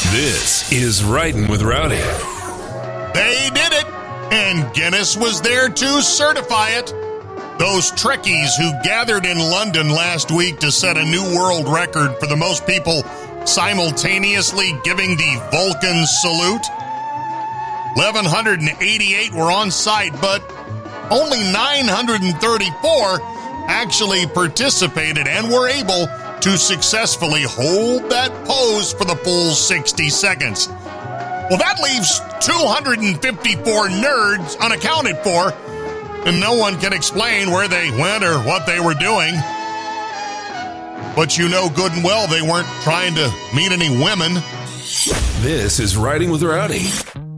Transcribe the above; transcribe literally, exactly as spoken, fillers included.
This is Riding with Rowdy. They did it, and Guinness was there to certify it. Those Trekkies who gathered in London last week to set a new world record for the most people simultaneously giving the Vulcan salute. eleven eighty-eight were on site, but only nine hundred thirty-four actually participated and were able to successfully hold that pose for the full sixty seconds. Well, that leaves two hundred fifty-four nerds unaccounted for, and no one can explain where they went or what they were doing. But you know good and well they weren't trying to meet any women. This is Riding with Rowdy.